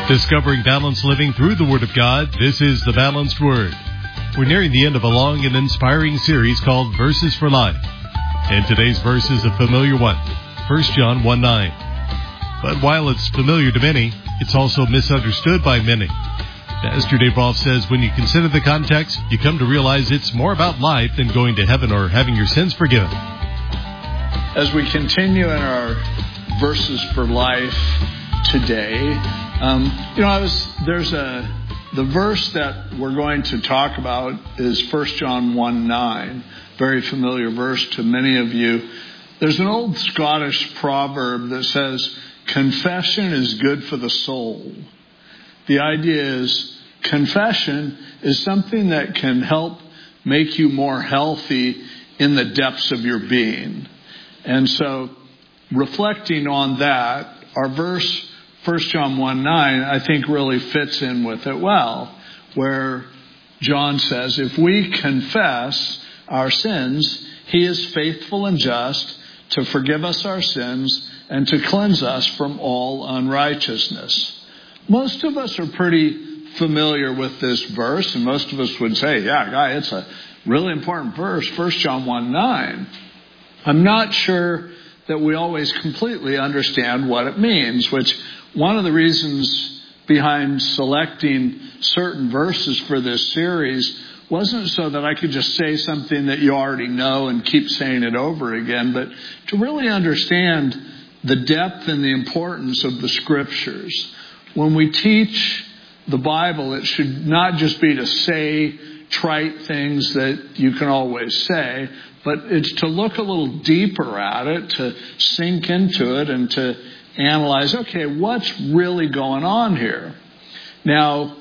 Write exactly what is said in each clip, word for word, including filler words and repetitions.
Discovering balanced living through the Word of God, this is The Balanced Word. We're nearing the end of a long and inspiring series called Verses for Life. And today's verse is a familiar one, First John one nine. But while it's familiar to many, it's also misunderstood by many. Pastor Dave Rolfe says when you consider the context, you come to realize it's more about life than going to heaven or having your sins forgiven. As we continue in our Verses for Life today, um, you know, I was there's a the verse that we're going to talk about is First John one nine, very familiar verse to many of you. There's an old Scottish proverb that says, "Confession is good for the soul." The idea is confession is something that can help make you more healthy in the depths of your being. And so, reflecting on that, our verse, First John one nine, I think really fits in with it well, where John says, if we confess our sins, he is faithful and just to forgive us our sins and to cleanse us from all unrighteousness. Most of us are pretty familiar with this verse, and most of us would say, yeah, guy, it's a really important verse, First John one nine. I'm not sure that we always completely understand what it means, which one of the reasons behind selecting certain verses for this series wasn't so that I could just say something that you already know and keep saying it over again, but to really understand the depth and the importance of the Scriptures. When we teach the Bible, it should not just be to say trite things that you can always say, but it's to look a little deeper at it, to sink into it, and to analyze, okay, what's really going on here? Now,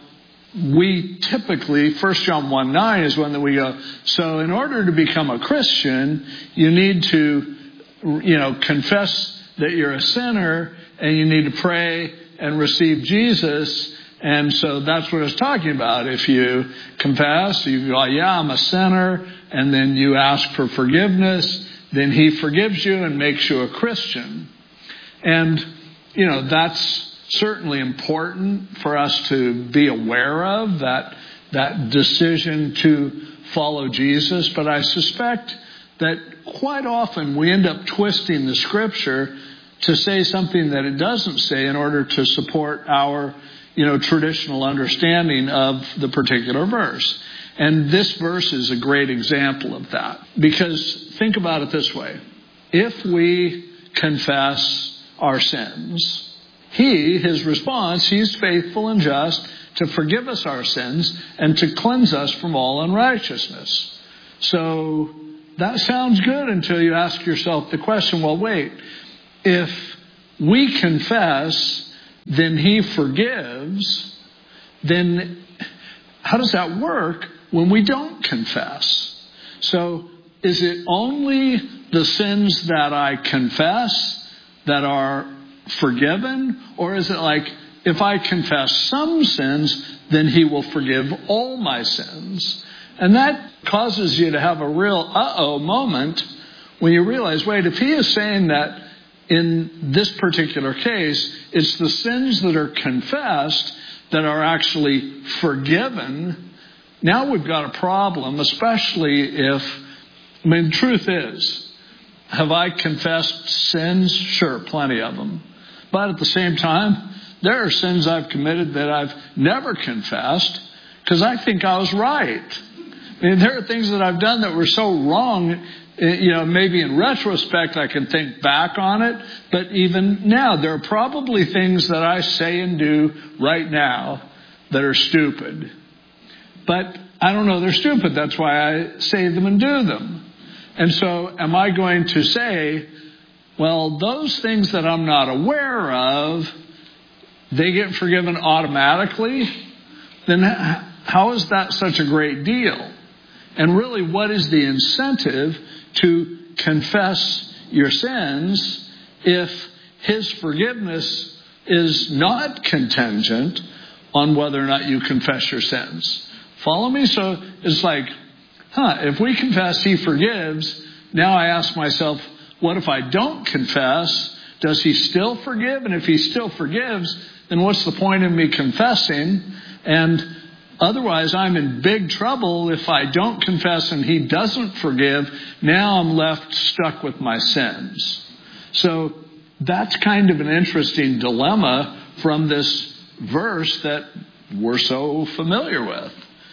we typically, First John one nine is one that we go, so in order to become a Christian, you need to, you know, confess that you're a sinner, and you need to pray and receive Jesus. And so that's what it's talking about. If you confess, you go, yeah, I'm a sinner, and then you ask for forgiveness, then he forgives you and makes you a Christian. And, you know, that's certainly important for us to be aware of, that that decision to follow Jesus. But I suspect that quite often we end up twisting the Scripture to say something that it doesn't say in order to support our, you know, traditional understanding of the particular verse. And this verse is a great example of that. Because think about it this way. If we confess our sins, he, his response, he's faithful and just to forgive us our sins and to cleanse us from all unrighteousness. So that sounds good until you ask yourself the question, well, wait, if we confess, then he forgives, then how does that work when we don't confess? So is it only the sins that I confess that are forgiven? Or is it like, if I confess some sins, then he will forgive all my sins? And that causes you to have a real uh-oh moment when you realize, wait, if he is saying that in this particular case, it's the sins that are confessed that are actually forgiven, now we've got a problem, especially if, I mean, the truth is, have I confessed sins? Sure, plenty of them. But at the same time, there are sins I've committed that I've never confessed because I think I was right. I mean, there are things that I've done that were so wrong, you know, maybe in retrospect I can think back on it, but even now, there are probably things that I say and do right now that are stupid. But I don't know they're stupid. That's why I say them and do them. And so am I going to say, well, those things that I'm not aware of, they get forgiven automatically? Then how is that such a great deal? And really, what is the incentive to confess your sins if his forgiveness is not contingent on whether or not you confess your sins? Follow me? So it's like, huh, if we confess, he forgives. Now I ask myself, what if I don't confess? does he still forgive? And if he still forgives, then what's the point of me confessing? And otherwise, I'm in big trouble if I don't confess and he doesn't forgive. Now I'm left stuck with my sins. So that's kind of an interesting dilemma from this verse that we're so familiar with.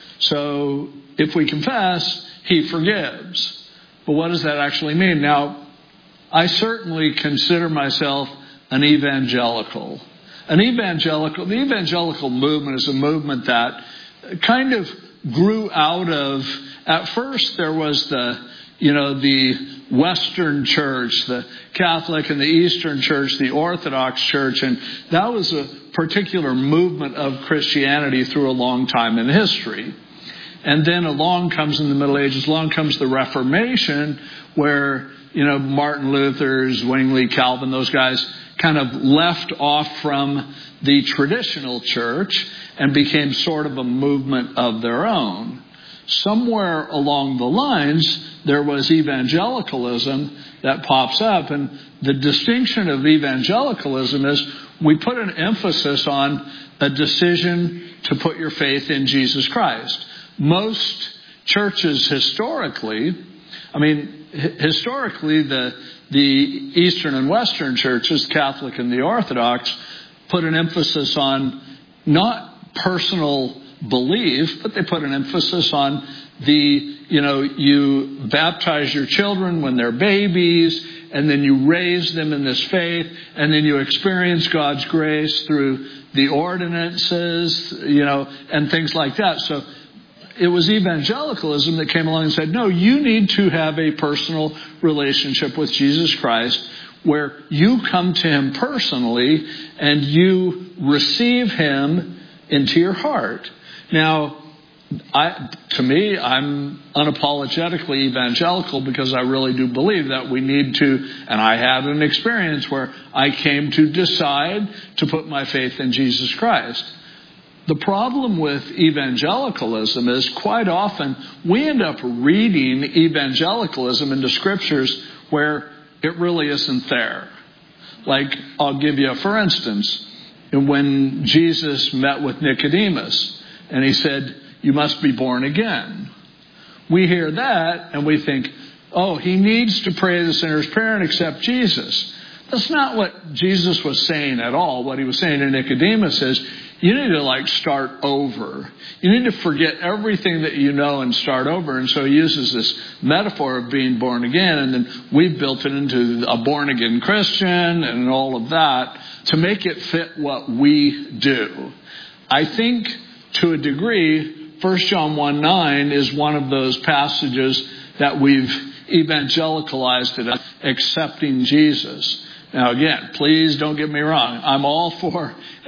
So if we confess, he forgives. But what does that actually mean? Now, I certainly consider myself an evangelical. An evangelical, the evangelical movement is a movement that kind of grew out of, at first there was the, you know, the Western church, the Catholic and the Eastern church, the Orthodox church, and that was a particular movement of Christianity through a long time in history. And then along comes in the Middle Ages, along comes the Reformation, where, you know, Martin Luther, Zwingli, Calvin, those guys kind of left off from the traditional church and became sort of a movement of their own. Somewhere along the lines, there was evangelicalism that pops up. And the distinction of evangelicalism is we put an emphasis on a decision to put your faith in Jesus Christ. Most churches historically, I mean, historically, the the Eastern and Western churches, Catholic and the Orthodox, put an emphasis on not personal belief, but they put an emphasis on the, you know, you baptize your children when they're babies, and then you raise them in this faith, and then you experience God's grace through the ordinances, you know, and things like that. So it was evangelicalism that came along and said, no, you need to have a personal relationship with Jesus Christ where you come to him personally and you receive him into your heart. Now, I, to me, I'm unapologetically evangelical because I really do believe that we need to, and I had an experience where I came to decide to put my faith in Jesus Christ. The problem with evangelicalism is quite often we end up reading evangelicalism into scriptures where it really isn't there. Like, I'll give you a for instance. When Jesus met with Nicodemus and he said, you must be born again. We hear that and we think, oh, he needs to pray the sinner's prayer and accept Jesus. That's not what Jesus was saying at all. What he was saying to Nicodemus is, you need to like start over. You need to forget everything that you know and start over. And so he uses this metaphor of being born again. And then we've built it into a born again Christian and all of that to make it fit what we do. I think to a degree, First John one nine is one of those passages that we've evangelicalized it, accepting Jesus. Now again, please don't get me wrong. I'm all for